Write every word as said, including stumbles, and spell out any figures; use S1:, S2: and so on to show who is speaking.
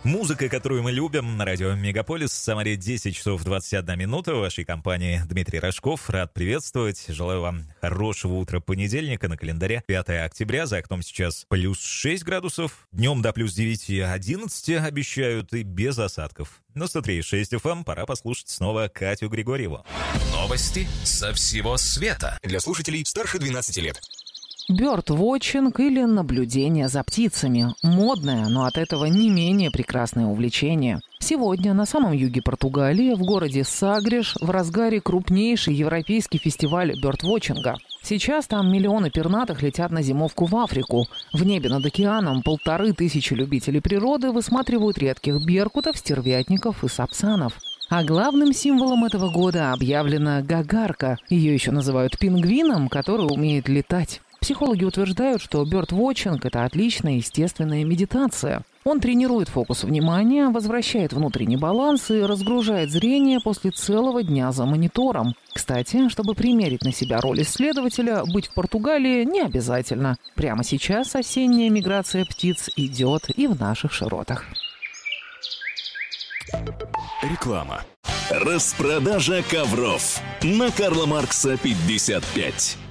S1: Музыка, которую мы любим, на радио Мегаполис. В Самаре десять часов двадцать одна минута. В вашей компании Дмитрий Рожков. Рад приветствовать. Желаю вам хорошего утра понедельника. На календаре пятое октября. За окном сейчас плюс шесть градусов. Днем до плюс девять-одиннадцать обещают и без осадков. На сто три и шесть эф эм пора послушать снова Катю Григорьеву.
S2: Новости со всего света.
S3: Для слушателей старше двенадцати лет.
S4: Бёрд-вотчинг или наблюдение за птицами. Модное, но от этого не менее прекрасное увлечение. Сегодня на самом юге Португалии, в городе Сагреш, в разгаре крупнейший европейский фестиваль бёрд-вотчинга. Сейчас там миллионы пернатых летят на зимовку в Африку. В небе над океаном полторы тысячи любителей природы высматривают редких беркутов, стервятников и сапсанов. А главным символом этого года объявлена гагарка. Ее еще называют пингвином, который умеет летать. Психологи утверждают, что бёрд-вотчинг – это отличная естественная медитация. Он тренирует фокус внимания, возвращает внутренний баланс и разгружает зрение после целого дня за монитором. Кстати, чтобы примерить на себя роль исследователя, быть в Португалии не обязательно. Прямо сейчас осенняя миграция птиц идет и в наших широтах.
S2: Реклама.
S5: Распродажа ковров на Карла Маркса пятьдесят пять.